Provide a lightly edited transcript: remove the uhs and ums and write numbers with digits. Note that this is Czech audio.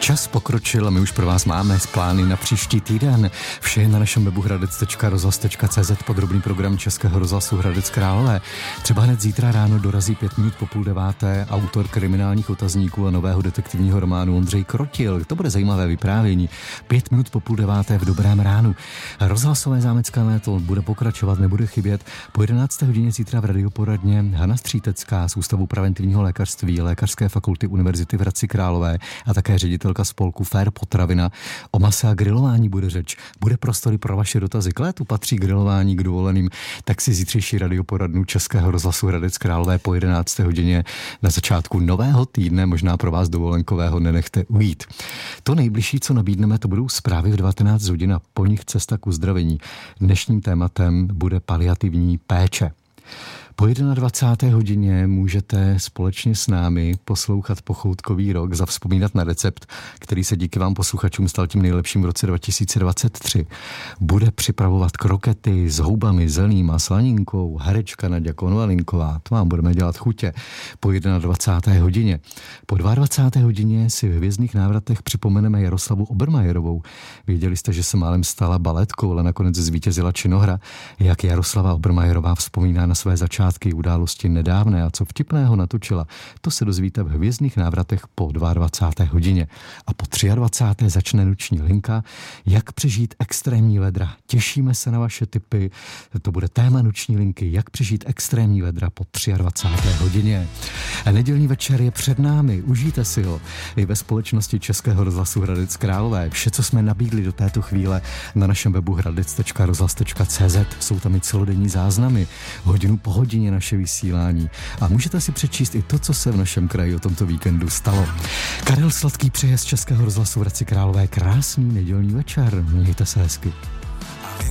Čas pokročil a my už pro vás máme plány na příští týden. Vše je na našem webu hradec.rozhlas.cz, podrobný program Českého rozhlasu Hradec Králové. Třeba hned zítra ráno dorazí 5 minut po 8:30 autor kriminálních otazníků a nového detektivního románu Ondřej Krotil. To bude zajímavé vyprávění. 5 minut po 8:30 v dobrém ránu. Rozhlasové zámecké léto bude pokračovat, nebude chybět. Po 11. hodině zítra v radioporadně Hana Střítecká z Ústavu preventivního lékařství Lékařské fakulty Univerzity v Hradci Králové a také ředitelka spolku Fair Potravina. O mase a grilování bude řeč. Bude prostory pro vaše dotazy. K létu patří grilování, k dovoleným. Tak si zítřejší radioporadnu Českého rozhlasu Hradec Králové po 11. hodině na začátku nového týdne, možná pro vás dovolenkového, nenechte ujít. To nejbližší, co nabídneme, to budou zprávy v 19 hodin a po nich cesta k uzdravení. Dnešním tématem bude paliativní péče. Po 21. hodině můžete společně s námi poslouchat Pochoutkový rok, zavzpomínat na recept, který se díky vám posluchačům stal tím nejlepším v roce 2023. Bude připravovat krokety s houbami, zelím a slaninkou herečka Naďa Konvalinková. To vám budeme dělat chutě po 21. hodině. Po 22. hodině si v Hvězdných návratech připomeneme Jaroslavu Obermajerovou. Věděli jste, že se málem stala baletkou, ale nakonec zvítězila činohra. Jak Jaroslava Obermajerová vzpomíná na své začátky, události nedávné a co vtipného natočila, to se dozvíte v Hvězdných návratech po 22. hodině. A po 23. začne noční linka, jak přežít extrémní vedra. Těšíme se na vaše tipy, to bude téma noční linky, jak přežít extrémní vedra po 23. hodině. A nedělní večer je před námi, užijte si ho. I ve společnosti Českého rozhlasu Hradec Králové. Vše, co jsme nabídli do této chvíle na našem webu hradec.rozhlas.cz, jsou tam i celodenní záznamy, hodinu po hodině naše vysílání a můžete si přečíst i to, co se v našem kraji o tomto víkendu stalo. Karel Sladký přeje z Českého rozhlasu v Hradci Králové krásný nedělní večer. Mějte se hezky.